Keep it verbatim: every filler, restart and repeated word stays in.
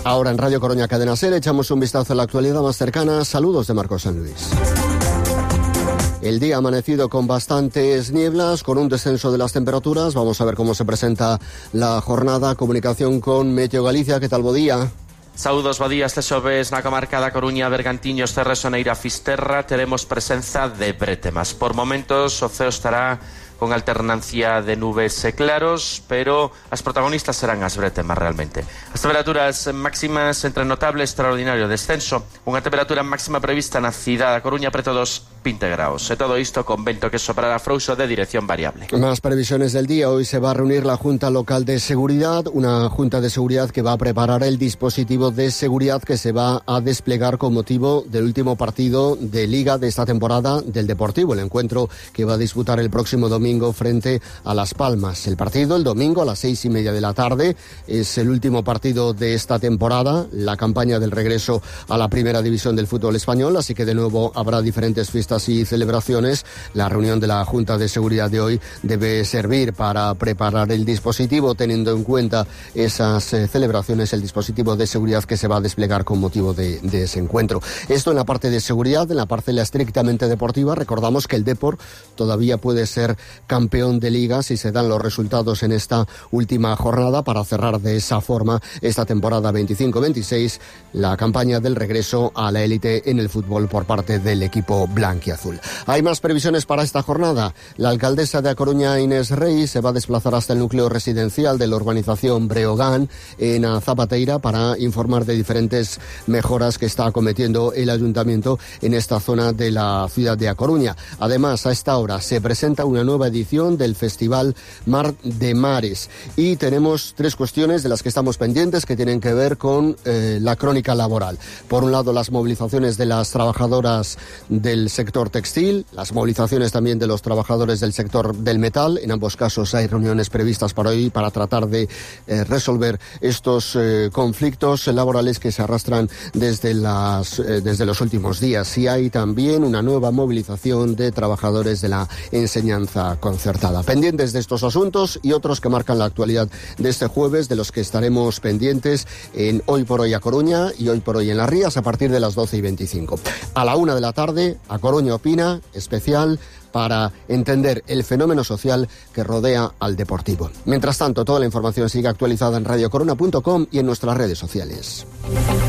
Ahora en Radio Coruña Cadena SER echamos un vistazo a la actualidad más cercana. Saludos de Marcos San Luis. El día ha amanecido con bastantes nieblas, con un descenso de las temperaturas. Vamos a ver cómo se presenta la jornada. Comunicación con Meteo Galicia. ¿Qué tal, bo día? Saúdos, bo día. Este xoves na comarca da Coruña, Bergantiños, Terra Soneira, Fisterra teremos presenza de brétemas. Por momentos o ceo estará con alternancia de nubes e claros, pero as protagonistas serán as brétemas realmente. As temperaturas máximas entre notable e extraordinario descenso, unha temperatura máxima prevista na cidade da Coruña preto dos vinte graus. E todo isto con vento que soprará frouxo de dirección variable. Más previsiones del día. Hoy se va a reunir la Junta Local de Seguridad, una Junta de Seguridad que va a preparar el dispositivo de seguridad que se va a desplegar con motivo del último partido de Liga de esta temporada del Deportivo, el encuentro que va a disputar el próximo domingo frente a Las Palmas. El partido el domingo a las seis y media de la tarde es el último partido de esta temporada, la campaña del regreso a la primera división del fútbol español, así que de nuevo habrá diferentes fiestas y celebraciones. La reunión de la Junta de Seguridad de hoy debe servir para preparar el dispositivo, teniendo en cuenta esas eh, celebraciones, el dispositivo de seguridad que se va a desplegar con motivo de, de ese encuentro. Esto en la parte de seguridad. En la parcela estrictamente deportiva, recordamos que el Depor todavía puede ser campeón de Liga si se dan los resultados en esta última jornada para cerrar de esa forma esta temporada veinticinco veintiséis, la campaña del regreso a la élite en el fútbol por parte del equipo blanquiazul. Hay más previsiones para esta jornada. La alcaldesa de A Coruña, Inés Rey, se va a desplazar hasta el núcleo residencial de la urbanización Breogán en a Zapateira para informar de diferentes mejoras que está acometiendo el ayuntamiento en esta zona de la ciudad de A Coruña. Además, a esta hora se presenta una nueva edición del Festival Mar de Mares y tenemos tres cuestiones de las que estamos pendientes que tienen que ver con eh, la crónica laboral. Por un lado, las movilizaciones de las trabajadoras del sector textil, las movilizaciones también de los trabajadores del sector del metal. En ambos casos hay reuniones previstas para hoy para tratar de eh, resolver estos eh, conflictos laborales que se arrastran desde, las, eh, desde los últimos días. Y hay también una nueva movilización de trabajadores de la enseñanza concertada. Pendientes de estos asuntos y otros que marcan la actualidad de este jueves, de los que estaremos pendientes en Hoy por Hoy A Coruña y Hoy por Hoy en Las Rías a partir de las doce y veinticinco. A la una de la tarde, A Coruña Opina, especial para entender el fenómeno social que rodea al Deportivo. Mientras tanto, toda la información sigue actualizada en radio coruna punto com y en nuestras redes sociales.